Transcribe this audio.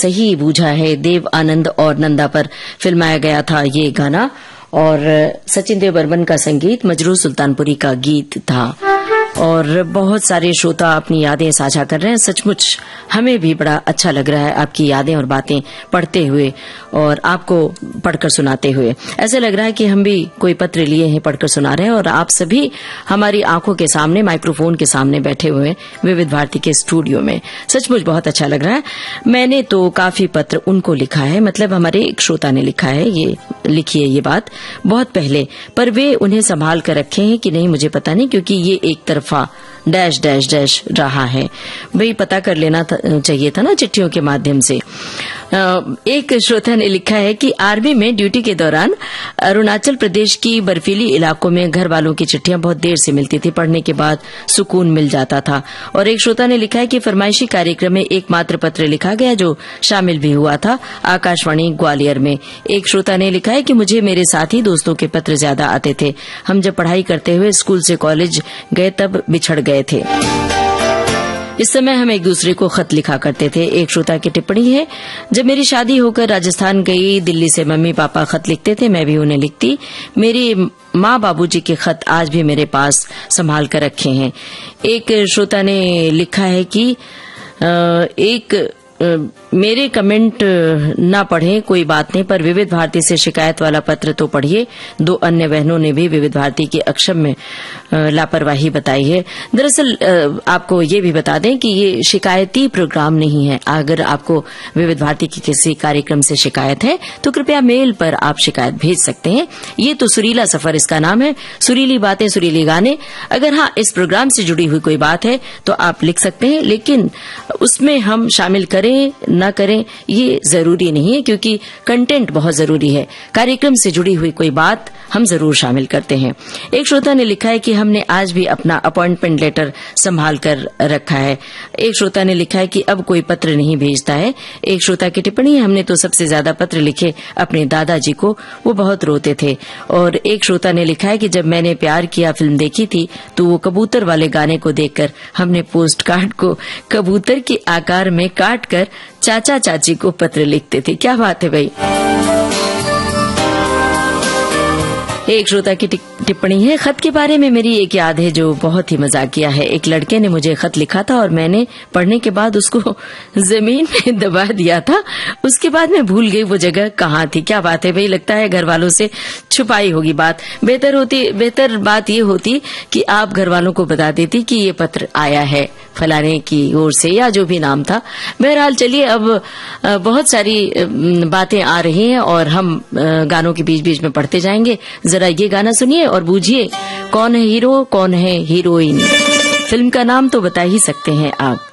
सही बूझा है, देव आनंद और नंदा पर फिल्माया गया था ये गाना और सचिन देव बर्मन का संगीत, मजरूर सुल्तानपुरी का गीत था। और बहुत सारे श्रोता अपनी यादें साझा कर रहे हैं। सचमुच हमें भी बड़ा अच्छा लग रहा है आपकी यादें और बातें पढ़ते हुए और आपको पढ़कर सुनाते हुए। ऐसे लग रहा है कि हम भी कोई पत्र लिए हैं, पढ़कर सुना रहे हैं और आप सभी हमारी आंखों के सामने, माइक्रोफोन के सामने बैठे हुए विविध भारती के स्टूडियो में। सचमुच बहुत अच्छा लग रहा है। मैंने तो काफी पत्र उनको लिखा है, मतलब हमारे एक श्रोता ने लिखा है, ये लिखी है ये बात बहुत पहले, पर वे उन्हें संभाल कर रखे हैं कि नहीं मुझे पता नहीं, क्योंकि ये एक तरफा डैश डैश डैश रहा है। वही पता कर लेना चाहिए था ना चिट्ठियों के माध्यम से। एक श्रोता ने लिखा है कि आर्मी में ड्यूटी के दौरान अरुणाचल प्रदेश की बर्फीली इलाकों में घर वालों की चिट्ठियां बहुत देर से मिलती थी, पढ़ने के बाद सुकून मिल जाता था। और एक श्रोता ने लिखा है कि फरमाइशी कार्यक्रम में एकमात्र पत्र लिखा गया जो शामिल भी हुआ था, आकाशवाणी ग्वालियर में। एक श्रोता ने लिखा है कि मुझे मेरे साथी दोस्तों के पत्र ज्यादा आते थे। हम जब पढ़ाई करते हुए स्कूल से कॉलेज गए तब बिछड़ गए थे। इस समय हम एक दूसरे को खत लिखा करते थे। एक श्रोता की टिप्पणी है, जब मेरी शादी होकर राजस्थान गई, दिल्ली से मम्मी पापा खत लिखते थे, मैं भी उन्हें लिखती। मेरी माँ बाबूजी के खत आज भी मेरे पास संभाल कर रखे हैं। एक श्रोता ने लिखा है कि मेरे कमेंट ना पढ़ें कोई बात नहीं, पर विविध भारती से शिकायत वाला पत्र तो पढ़िए। दो अन्य बहनों ने भी विविध भारती की अक्षम में लापरवाही बताई है। दरअसल आपको ये भी बता दें कि ये शिकायती प्रोग्राम नहीं है। अगर आपको विविध भारती की किसी कार्यक्रम से शिकायत है तो कृपया मेल पर आप शिकायत भेज सकते हैं। ये तो सुरीला सफर इसका नाम है, सुरीली बातें सुरीली गाने। अगर हाँ इस प्रोग्राम से जुड़ी हुई कोई बात है तो आप लिख सकते हैं, लेकिन उसमें हम शामिल करें न करें ये जरूरी नहीं है, क्योंकि कंटेंट बहुत जरूरी है। कार्यक्रम से जुड़ी हुई कोई बात हम जरूर शामिल करते हैं। एक श्रोता ने लिखा है कि हमने आज भी अपना अपॉइंटमेंट लेटर संभाल कर रखा है। एक श्रोता ने लिखा है कि अब कोई पत्र नहीं भेजता है। एक श्रोता की टिप्पणी है, हमने तो सबसे ज्यादा पत्र लिखे अपने दादाजी को, वो बहुत रोते थे। और एक श्रोता ने लिखा है कि जब मैंने प्यार किया फिल्म देखी थी तो वो कबूतर वाले गाने को देखकर हमने पोस्ट कार्ड को कबूतर के आकार में काट कर चाचा चाची को पत्र लिखते थे। क्या बात है भाई। एक श्रोता की टिप्पणी है, खत के बारे में मेरी एक याद है जो बहुत ही मजाकिया है। एक लड़के ने मुझे खत लिखा था और मैंने पढ़ने के बाद उसको जमीन में दबा दिया था। उसके बाद मैं भूल गई वो जगह कहाँ थी। क्या बात है भाई, लगता है घर वालों से छुपाई होगी बात। बेहतर बात ये होती कि आप घर वालों को बता देती कि ये पत्र आया है फलाने की ओर से, या जो भी नाम था। बहरहाल चलिए, अब बहुत सारी बातें आ रही हैं और हम गानों के बीच बीच में पढ़ते जाएंगे। जरा ये गाना सुनिए और बूझिए कौन है हीरो कौन है हीरोइन। फिल्म का नाम तो बता ही सकते हैं आप।